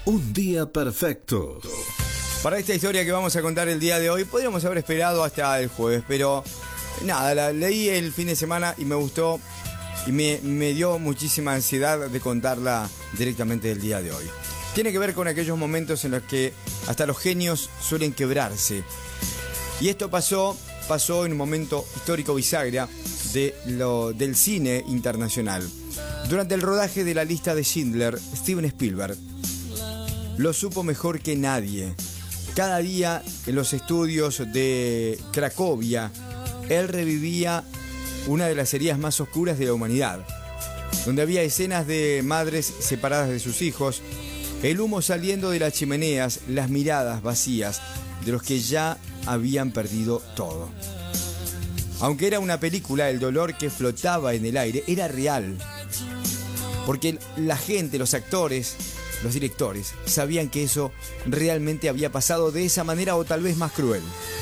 Un día perfecto. Para esta historia que vamos a contar el día de hoy, podríamos haber esperado hasta el jueves, pero nada, la leí el fin de semana y me gustó y me dio muchísima ansiedad de contarla directamente el día de hoy. Tiene que ver con aquellos momentos en los que hasta los genios suelen quebrarse. Y esto pasó en un momento histórico bisagra del cine internacional. Durante el rodaje de La lista de Schindler, Steven Spielberg lo supo mejor que nadie. Cada día en los estudios de Cracovia, él revivía una de las heridas más oscuras de la humanidad, donde había escenas de madres separadas de sus hijos, el humo saliendo de las chimeneas, las miradas vacías de los que ya habían perdido todo. Aunque era una película, el dolor que flotaba en el aire era real, porque la gente, los actores, los directores, sabían que eso realmente había pasado de esa manera o tal vez más cruel.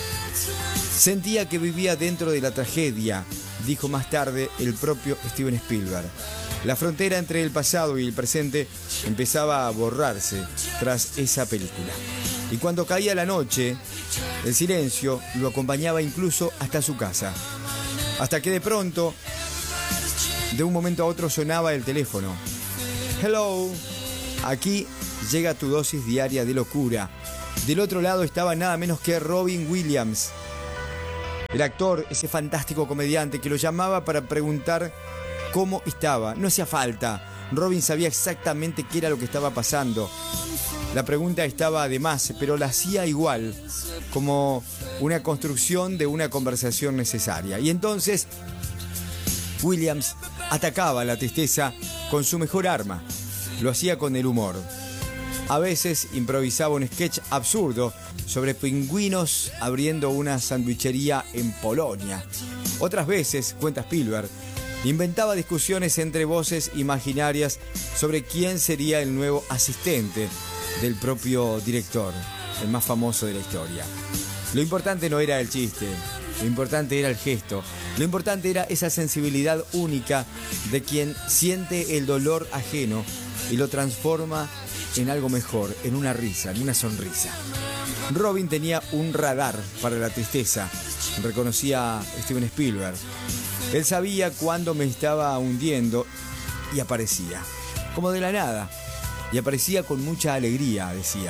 Sentía que vivía dentro de la tragedia, dijo más tarde el propio Steven Spielberg. La frontera entre el pasado y el presente empezaba a borrarse tras esa película. Y cuando caía la noche, el silencio lo acompañaba incluso hasta su casa. Hasta que de pronto, de un momento a otro sonaba el teléfono. Hello. Aquí llega tu dosis diaria de locura. Del otro lado estaba nada menos que Robin Williams, el actor, ese fantástico comediante que lo llamaba para preguntar cómo estaba. No hacía falta. Robin sabía exactamente qué era lo que estaba pasando. La pregunta estaba de más, pero la hacía igual, como una construcción de una conversación necesaria. Y entonces Williams atacaba la tristeza con su mejor arma. Lo hacía con el humor. A veces improvisaba un sketch absurdo sobre pingüinos abriendo una sandwichería en Polonia. Otras veces, cuenta Spielberg, inventaba discusiones entre voces imaginarias sobre quién sería el nuevo asistente del propio director, el más famoso de la historia. Lo importante no era el chiste, lo importante era el gesto, lo importante era esa sensibilidad única de quien siente el dolor ajeno y lo transforma en algo mejor, en una risa, en una sonrisa. Robin tenía un radar para la tristeza, reconocía Steven Spielberg. Él sabía cuándo me estaba hundiendo y aparecía, como de la nada, y aparecía con mucha alegría, decía.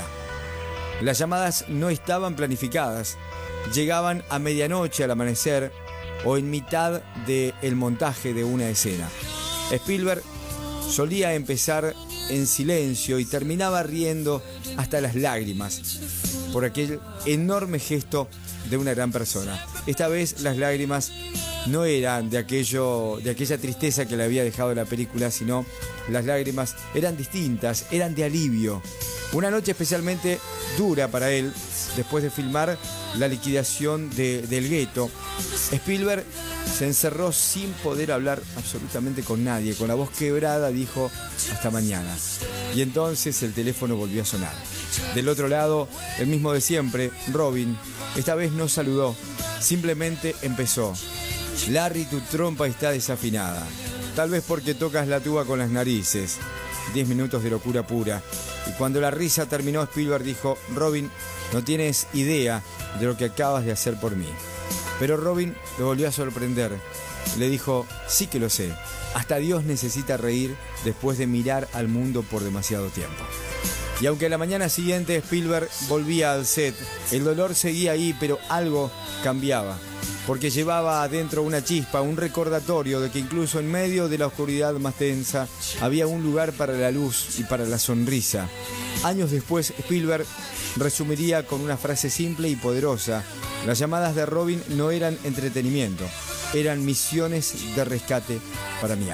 Las llamadas no estaban planificadas, llegaban a medianoche al amanecer o en mitad del montaje de una escena. Spielberg solía empezar en silencio y terminaba riendo hasta las lágrimas por aquel enorme gesto de una gran persona. Esta vez las lágrimas no eran de aquella tristeza que le había dejado la película, sino las lágrimas eran distintas, eran de alivio. Una noche especialmente dura para él, después de filmar la liquidación del gueto. Spielberg se encerró sin poder hablar absolutamente con nadie. Con la voz quebrada dijo: hasta mañana. Y entonces el teléfono volvió a sonar. Del otro lado, el mismo de siempre, Robin. Esta vez no saludó, simplemente empezó: Larry, tu trompa está desafinada. Tal vez porque tocas la tuba con las narices. 10 minutos de locura pura. Y cuando la risa terminó, Spielberg dijo: Robin, no tienes idea de lo que acabas de hacer por mí. Pero Robin lo volvió a sorprender. Le dijo: sí que lo sé. Hasta Dios necesita reír después de mirar al mundo por demasiado tiempo. Y aunque la mañana siguiente Spielberg volvía al set, el dolor seguía ahí, pero algo cambiaba. Porque llevaba adentro una chispa, un recordatorio de que incluso en medio de la oscuridad más tensa había un lugar para la luz y para la sonrisa. Años después, Spielberg resumiría con una frase simple y poderosa: las llamadas de Robin no eran entretenimiento, eran misiones de rescate para mi alma.